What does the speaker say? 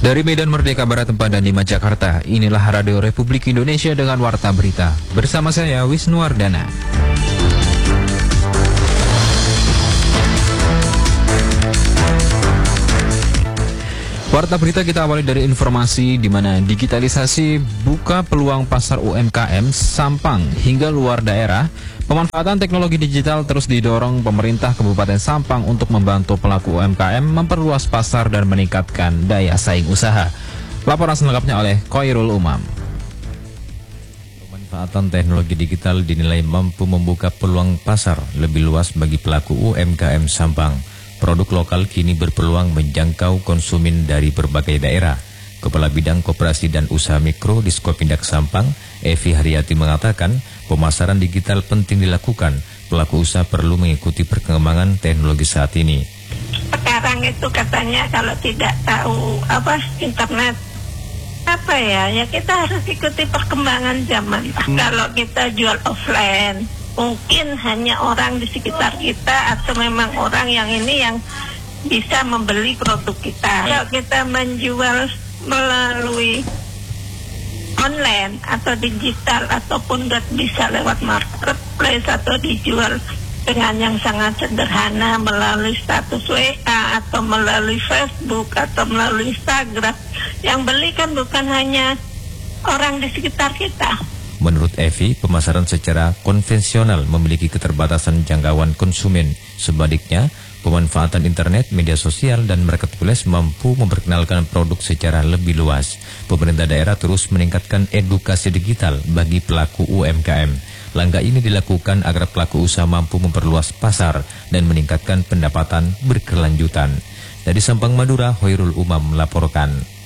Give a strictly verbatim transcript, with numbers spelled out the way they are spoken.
Dari Medan Merdeka Barat empat dan lima Jakarta, inilah Radio Republik Indonesia dengan Warta Berita. Bersama saya, Wisnu Wardana. Warta Berita kita awali dari informasi di mana digitalisasi buka peluang pasar U M K M Sampang hingga luar daerah. Pemanfaatan teknologi digital terus didorong pemerintah Kabupaten Sampang untuk membantu pelaku U M K M memperluas pasar dan meningkatkan daya saing usaha. Laporan selengkapnya oleh Khairul Umam. Pemanfaatan teknologi digital dinilai mampu membuka peluang pasar lebih luas bagi pelaku U M K M Sampang. Produk lokal kini berpeluang menjangkau konsumen dari berbagai daerah. Kepala Bidang Koperasi dan Usaha Mikro di Skopindak Sampang, Evi Haryati mengatakan, pemasaran digital penting dilakukan. Pelaku usaha perlu mengikuti perkembangan teknologi saat ini. Sekarang itu katanya kalau tidak tahu apa internet, apa ya, ya kita harus ikuti perkembangan zaman. Hmm. Kalau kita jual offline, mungkin hanya orang di sekitar kita atau memang orang yang ini yang bisa membeli produk kita. Kalau kita menjual melalui online atau digital ataupun bisa lewat marketplace atau dijual dengan yang sangat sederhana melalui status W A atau melalui Facebook atau melalui Instagram, yang beli kan bukan hanya orang di sekitar kita. Menurut Evi, pemasaran secara konvensional memiliki keterbatasan jangkauan konsumen. Sebaliknya, pemanfaatan internet, media sosial, dan marketplace mampu memperkenalkan produk secara lebih luas. Pemerintah daerah terus meningkatkan edukasi digital bagi pelaku U M K M. Langkah ini dilakukan agar pelaku usaha mampu memperluas pasar dan meningkatkan pendapatan berkelanjutan. Dari Sampang, Madura, Khairul Umam melaporkan.